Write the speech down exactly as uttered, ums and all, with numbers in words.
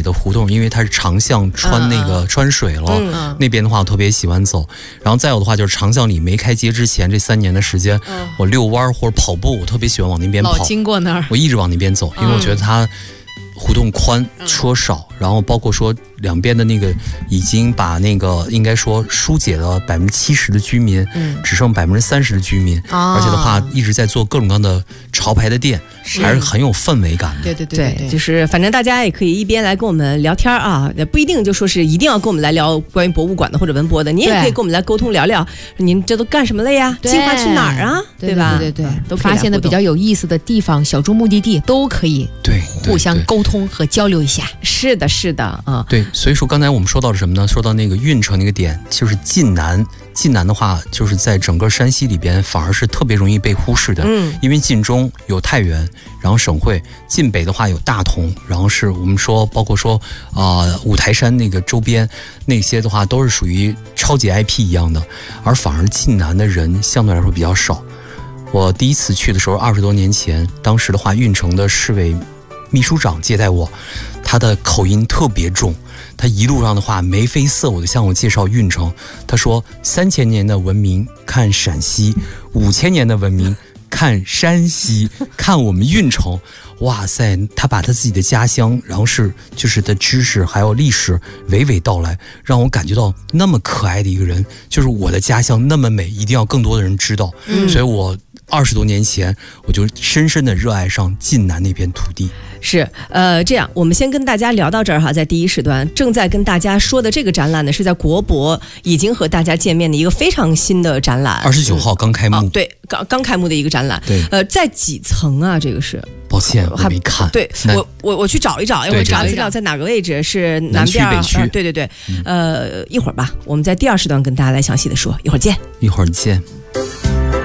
的胡同，因为它是长巷穿那个穿水了，嗯、那边的话我特别喜欢走。然后再有的话就是长巷里没开街之前这三年的时间，嗯、我遛弯或者跑步，我特别喜欢往那边跑， 老经过那儿， 我一直往那边走，因为我觉得它胡同宽，车少，然后包括说两边的那个已经把那个应该说疏解了百分之七十的居民，嗯，只剩百分之三十的居民，哦，而且的话一直在做各种各样的潮牌的店，还是很有氛围感的。 对对对 对, 对，就是反正大家也可以一边来跟我们聊天啊，不一定就说是一定要跟我们来聊关于博物馆的或者文博的，你也可以跟我们来沟通聊聊，您这都干什么了呀？计划去哪儿啊？ 对吧？ 对对 对, 对, 对，都发现的比较有意思的地方，小众目的地都可以对互相沟通和交流一下。 是的，是的啊。 对，所以说刚才我们说到了什么呢？说到那个运城那个点，就是晋南。晋南的话，就是在整个山西里边，反而是特别容易被忽视的。嗯，因为晋中有太原，然后省会；晋北的话有大同，然后是我们说，包括说啊、呃、五台山那个周边那些的话，都是属于超级 I P 一样的。而反而晋南的人相对来说比较少。我第一次去的时候，二十多年前，当时的话，运城的市委秘书长接待我，他的口音特别重。他一路上的话眉飞色舞的向我介绍运城，他说三千年的文明看陕西，五千年的文明看山西，看我们运城。哇塞，他把他自己的家乡，然后是就是的知识还有历史娓娓道来，让我感觉到那么可爱的一个人，就是我的家乡那么美，一定要更多的人知道。嗯，所以我二十多年前我就深深的热爱上晋南那片土地。 是，呃，这样我们先跟大家聊到这儿哈，在第一时段正在跟大家说的这个展览呢，是在国博已经和大家见面的一个非常新的展览， 二十九号刚开幕， 哦、对，刚刚开幕的一个展览。 对， 呃，在几层啊？这个是。 抱歉，我没看。 对，我我我去找一找，因为我查资料在哪个位置是南边南区北区、 呃？对对对，嗯、呃，一会儿吧，我们在第二时段跟大家来详细的说，一会儿见， 一会儿见。